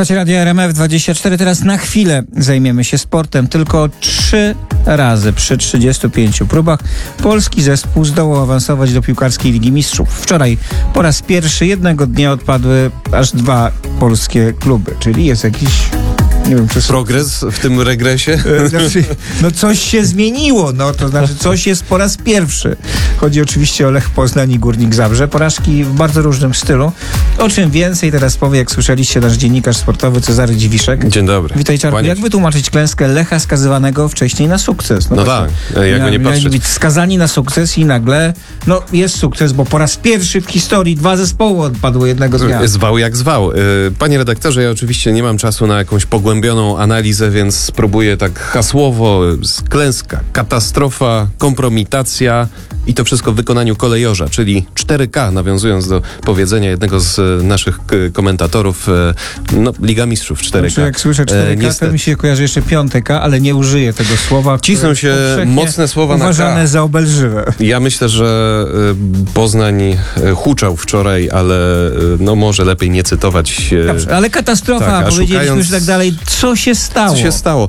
Słuchajcie Radia RMF24. Teraz na chwilę zajmiemy się sportem. Tylko 3 razy przy 35 próbach polski zespół zdołał awansować do piłkarskiej Ligi Mistrzów. Wczoraj po raz pierwszy jednego dnia odpadły aż 2 polskie kluby, czyli jest jakiś... Nie wiem, czy progres w tym regresie? Znaczy, no coś się zmieniło, to znaczy coś jest po raz pierwszy. Chodzi oczywiście o Lech Poznań i Górnik Zabrze. Porażki w bardzo różnym stylu. O czym więcej teraz powie, jak słyszeliście, nasz dziennikarz sportowy Cezary Dziwiszek. Dzień dobry. Witaj, Czarku. Jak wytłumaczyć klęskę Lecha skazywanego wcześniej na sukces? No tak, jakby nie patrzeć. Być skazani na sukces i nagle jest sukces, bo po raz pierwszy w historii 2 zespoły odpadły jednego dnia. Zwał jak zwał. Panie redaktorze, ja oczywiście nie mam czasu na jakąś pogłębioną analizę, więc spróbuję tak hasłowo: klęska, katastrofa, kompromitacja i to wszystko w wykonaniu kolejorza, czyli 4K, nawiązując do powiedzenia jednego z naszych komentatorów, Liga Mistrzów 4K. Znaczy, jak słyszę 4K, to mi się kojarzy jeszcze 5K, ale nie użyję tego słowa. Cisną się mocne słowa uważane za obelżywe. Ja myślę, że Poznań huczał wczoraj, ale może lepiej nie cytować. Dobrze, ale katastrofa, powiedzieliśmy już tak dalej. Co się stało? Co się stało?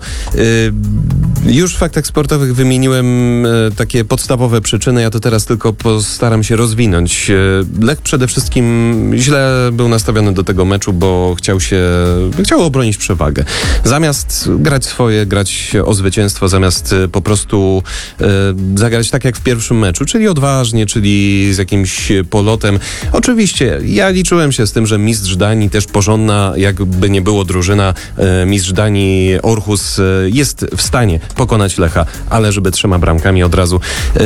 Już w faktach sportowych wymieniłem takie podstawowe przyczyny. Ja to teraz tylko postaram się rozwinąć. Lech przede wszystkim źle był nastawiony do tego meczu, bo chciał obronić przewagę. Zamiast grać swoje, grać o zwycięstwo, zamiast po prostu zagrać tak jak w pierwszym meczu, czyli odważnie, czyli z jakimś polotem. Oczywiście ja liczyłem się z tym, że mistrz Danii, też porządna, jakby nie było drużyna, mistrz Danii Aarhus jest w stanie pokonać Lecha, ale żeby 3 bramkami od razu.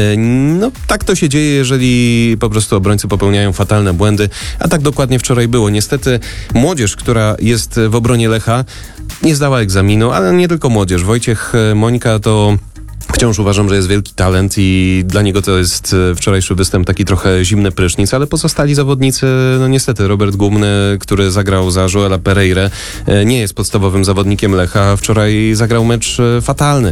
Tak to się dzieje, jeżeli po prostu obrońcy popełniają fatalne błędy, a tak dokładnie wczoraj było. Niestety młodzież, która jest w obronie Lecha, nie zdała egzaminu, ale nie tylko młodzież. Wojciech Mońka to... Wciąż uważam, że jest wielki talent i dla niego to jest wczorajszy występ taki trochę zimny prysznic, ale pozostali zawodnicy, niestety Robert Gumny, który zagrał za Joela Pereirę, nie jest podstawowym zawodnikiem Lecha. Wczoraj zagrał mecz fatalny.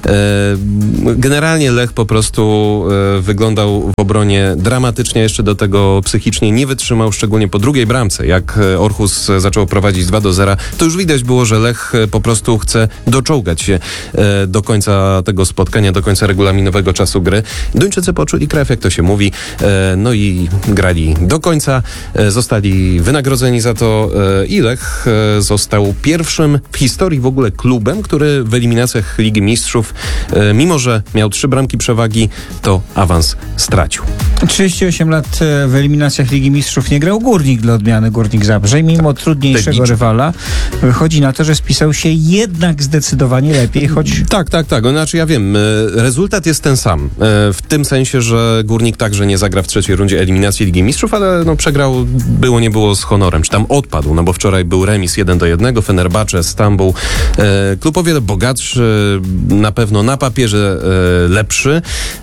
Generalnie Lech po prostu wyglądał w obronie dramatycznie, jeszcze do tego psychicznie nie wytrzymał, szczególnie po drugiej bramce. Jak Aarhus zaczął prowadzić 2-0, to już widać było, że Lech po prostu chce doczołgać się do końca tego spotkania, do końca regulaminowego czasu gry. Duńczycy poczuli krew, jak to się mówi, i grali do końca, zostali wynagrodzeni za to i Lech został pierwszym w historii w ogóle klubem, który w eliminacjach Ligi Mistrzów, mimo że miał 3 bramki przewagi, to awans stracił. 38 lat w eliminacjach Ligi Mistrzów nie grał Górnik dla odmiany, Górnik Zabrze, i mimo trudniejszego rywala wychodzi na to, że spisał się jednak zdecydowanie lepiej, choć... Tak. Znaczy ja wiem, rezultat jest ten sam. W tym sensie, że Górnik także nie zagra w 3. rundzie eliminacji Ligi Mistrzów, ale przegrał nie było z honorem, czy tam odpadł, bo wczoraj był remis 1-1, Fenerbahce, Stambuł. Klub o wiele bogatszy, na pewno na papierze lepszy.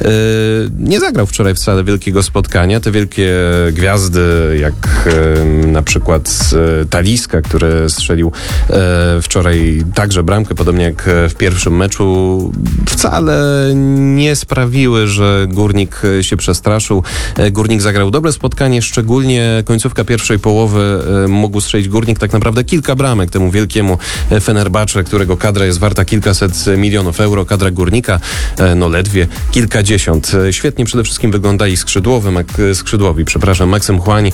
Nie zagrał wczoraj wcale wielkiego spotkania. Te wielkie gwiazdy, jak na przykład Taliska, który strzelił wczoraj także bramkę, podobnie jak w pierwszym meczu, wcale nie sprawiły, że Górnik się przestraszył. Górnik zagrał dobre spotkanie, szczególnie końcówka pierwszej połowy mógł strzelić Górnik tak naprawdę kilka bramek temu wielkiemu Fenerbahce, którego kadra jest warta kilkaset milionów euro. Kadra Górnika ledwie kilkadziesiąt. Świetnie przede wszystkim wyglądali skrzydłowi, Maksym Chłań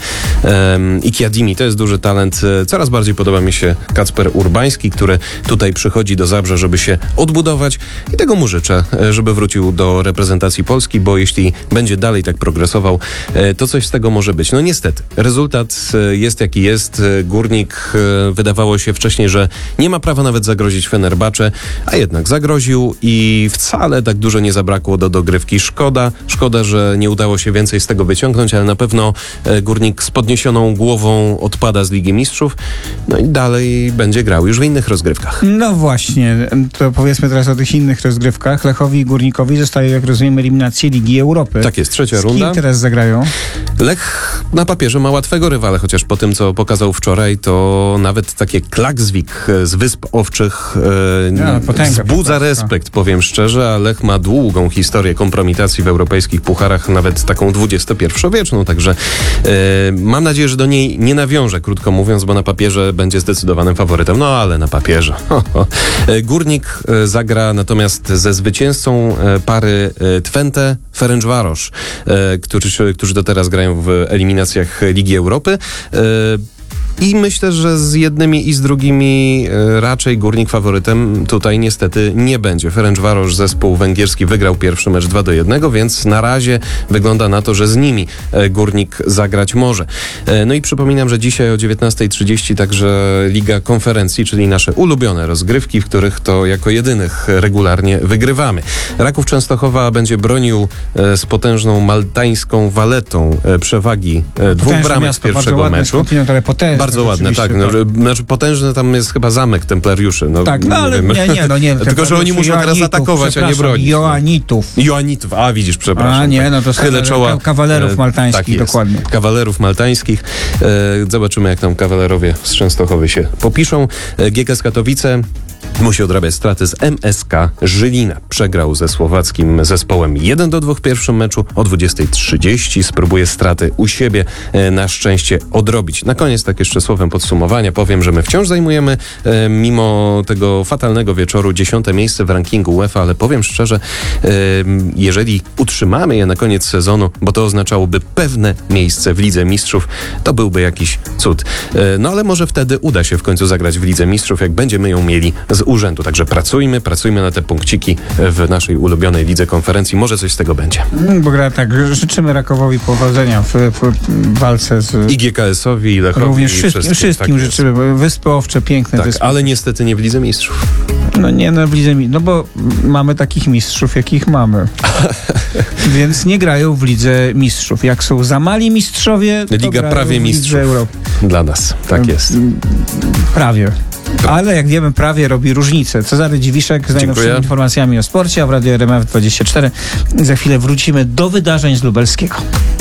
i Kiadimi. To jest duży talent. Coraz bardziej podoba mi się Kacper Urbański, który tutaj przychodzi do Zabrze, żeby się odbudować, i tego mu życzę, żeby wrócił do reprezentacji Polski, bo jeśli będzie dalej tak progresował, to coś z tego może być. Niestety, rezultat jest jaki jest. Górnik wydawało się wcześniej, że nie ma prawa nawet zagrozić Fenerbahce, a jednak zagroził i wcale tak dużo nie zabrakło do dogrywki. Szkoda, że nie udało się więcej z tego wyciągnąć, ale na pewno Górnik z podniesioną głową odpada z Ligi Mistrzów, i dalej będzie grał już w innych rozgrywkach. No właśnie, to powiedzmy teraz o tych innych rozgrywkach. Lechowi i Górnikowi zostaje, jak rozumiem, eliminacje Ligi Europy. Tak jest, 3. runda. Z kim teraz zagrają? Lech na papierze ma łatwego rywala, chociaż po tym, co pokazał wczoraj, to nawet takie Klaksvik z Wysp Owczych wzbudza respekt, powiem szczerze, a Lech ma długą historię kompromitacji w europejskich pucharach, nawet tak taką XXI-wieczną, także mam nadzieję, że do niej nie nawiąże, krótko mówiąc, bo na papierze będzie zdecydowanym faworytem, no ale na papierze. Górnik zagra natomiast ze zwycięzcą pary Twente Ferencváros, którzy do teraz grają w eliminacjach Ligi Europy. I myślę, że z jednymi i z drugimi raczej Górnik faworytem tutaj niestety nie będzie. Ferencváros, zespół węgierski, wygrał pierwszy mecz 2-1, więc na razie wygląda na to, że z nimi Górnik zagrać może. No i przypominam, że dzisiaj o 19:30 także Liga Konferencji, czyli nasze ulubione rozgrywki, w których to jako jedynych regularnie wygrywamy. Raków Częstochowa będzie bronił z potężną maltańską Waletą przewagi dwóch bramek z pierwszego meczu. Bardzo ładne, tak. Znaczy potężny tam jest chyba zamek templariuszy. No, tak, no ale nie. Tylko, że oni muszą teraz atakować, a nie bronić. Joanitów, a widzisz, przepraszam. A nie, no to chylę czoła. Kawalerów maltańskich, tak dokładnie. Kawalerów maltańskich. Zobaczymy, jak tam kawalerowie z Częstochowy się popiszą. GKS Katowice musi odrabiać straty z MSK Żylina. Przegrał ze słowackim zespołem 1-2 w pierwszym meczu. O 20:30 spróbuje straty u siebie na szczęście odrobić. Na koniec tak jeszcze słowem podsumowania powiem, że my wciąż zajmujemy mimo tego fatalnego wieczoru 10. miejsce w rankingu UEFA, ale powiem szczerze, jeżeli utrzymamy je na koniec sezonu, bo to oznaczałoby pewne miejsce w Lidze Mistrzów, to byłby jakiś cud. No ale może wtedy uda się w końcu zagrać w Lidze Mistrzów, jak będziemy ją mieli z urzędu. Także pracujmy na te punkciki w naszej ulubionej Lidze Konferencji. Może coś z tego będzie. Bo tak, życzymy Rakowowi powodzenia w walce z... I GKS-owi, i Lechowi. Również wszystkim tak życzymy. Wyspy Owcze, piękne tak, wyspy. ale niestety nie w Lidze Mistrzów. No nie, w Lidze Mistrzów. No bo mamy takich mistrzów, jakich mamy. Więc nie grają w Lidze Mistrzów. Jak są za mali mistrzowie, to Liga prawie mistrzów. Dla nas. Tak jest. Prawie. Ale jak wiemy, prawie robi różnicę. Cezary Dziwiszek z najnowszymi informacjami o sporcie, a w Radio RMF 24 za chwilę wrócimy do wydarzeń z lubelskiego.